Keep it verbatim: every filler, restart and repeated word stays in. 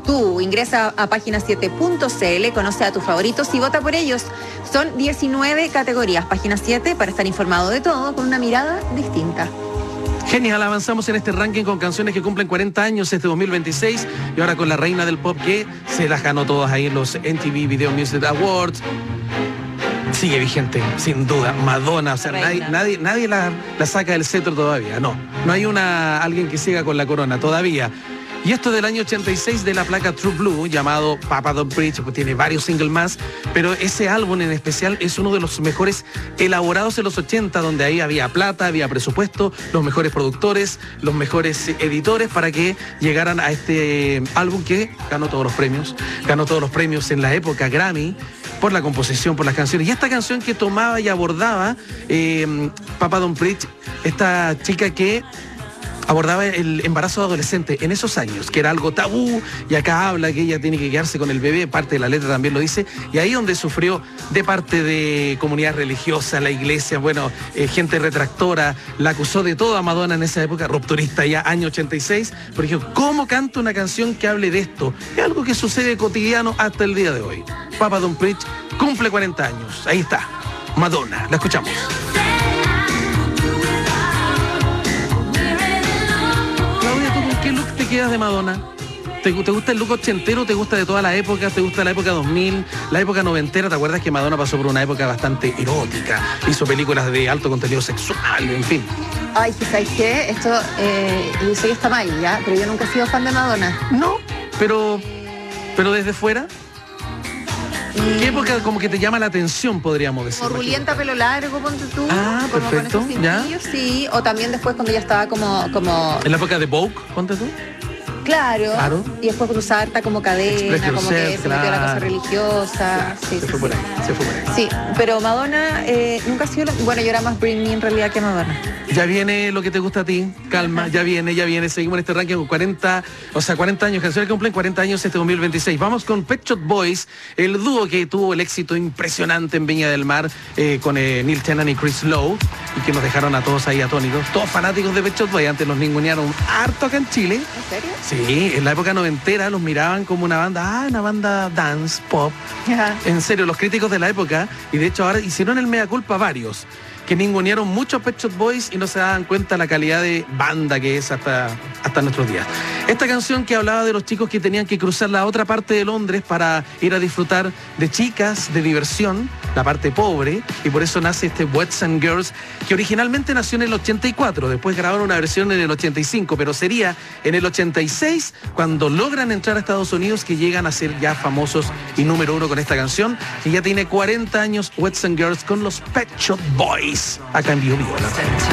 tú. Ingresa a página siete punto c l, conoce a tus favoritos y vota por ellos. Son diecinueve categorías. Página siete para estar informado de todo con una mirada distinta. Genial, avanzamos en este ranking con canciones que cumplen cuarenta años este dos mil veintiséis y ahora con la reina del pop que se las ganó todas ahí en los M T V Video Music Awards. Sigue vigente, sin duda, Madonna, o sea, nadie, nadie, nadie la, la saca del cetro todavía, no, no hay una alguien que siga con la corona todavía. Y esto es del año ochenta y seis de la placa True Blue, llamado Papa Don't Preach, pues tiene varios singles más, pero ese álbum en especial es uno de los mejores elaborados en los ochenta, donde ahí había plata, había presupuesto, los mejores productores, los mejores editores para que llegaran a este álbum que ganó todos los premios, ganó todos los premios en la época Grammy, por la composición, por las canciones. Y esta canción que tomaba y abordaba eh, Papa Don't Preach, esta chica que abordaba el embarazo adolescente en esos años, que era algo tabú, y acá habla que ella tiene que quedarse con el bebé, parte de la letra también lo dice, y ahí donde sufrió de parte de comunidad religiosa, la iglesia, bueno, eh, gente retractora, la acusó de todo a Madonna en esa época, rupturista ya, año ochenta y seis, por ejemplo, ¿cómo canta una canción que hable de esto? Es algo que sucede cotidiano hasta el día de hoy. Papa Don't Preach cumple cuarenta años, ahí está, Madonna, la escuchamos. ¿Qué look te quedas de Madonna? ¿Te, ¿Te gusta el look ochentero? ¿Te gusta de toda la época? ¿Te gusta la época dos mil? ¿La época noventera? ¿Te acuerdas que Madonna pasó por una época bastante erótica? Hizo películas de alto contenido sexual, en fin. Ay, ¿sabes qué? Esto, eh, yo sé que está mal, ¿ya? Pero yo nunca he sido fan de Madonna. No, pero, pero desde fuera... ¿Qué época como que te llama la atención, podríamos decir? Como rulienta, pelo largo, ponte tú. Ah, como perfecto, con esos ya. cintillos, sí. O también después cuando ya estaba como... como... ¿En la época de Vogue, ponte tú? Claro. Claro. Y después cuando usaba harta como cadena, Express como yourself, que se metió a la cosa claro. religiosa. Claro, Sí, se sí, fue por sí. ahí, se fue por ahí. Sí, pero Madonna eh, nunca ha sido... Lo... Bueno, yo era más Britney en realidad que Madonna. Ya viene lo que te gusta a ti, calma, ya viene, ya viene. Seguimos en este ranking con cuarenta, o sea, cuarenta años, canciones que cumplen cuarenta años este dos mil veintiséis. Vamos con Pet Shop Boys, el dúo que tuvo el éxito impresionante en Viña del Mar eh, con eh, Neil Tennant y Chris Lowe, y que nos dejaron a todos ahí atónitos, todos fanáticos de Pet Shop Boys. Antes nos ningunearon harto acá en Chile. ¿En serio? Sí, en la época noventera los miraban como una banda, ah, una banda dance, pop. Ajá. En serio, los críticos de la época, y de hecho ahora hicieron el mea culpa varios, que ningunearon mucho a Pet Shop Boys y no se daban cuenta la calidad de banda que es hasta, hasta nuestros días. Esta canción que hablaba de los chicos que tenían que cruzar la otra parte de Londres para ir a disfrutar de chicas, de diversión, la parte pobre, y por eso nace este Boys and Girls, que originalmente nació en el ochenta y cuatro, después grabaron una versión en el ochenta y cinco, pero sería en el ochenta y seis cuando logran entrar a Estados Unidos que llegan a ser ya famosos y número uno con esta canción, que ya tiene cuarenta años, Boys and Girls con los Pet Shop Boys. Acá en Bio Bio.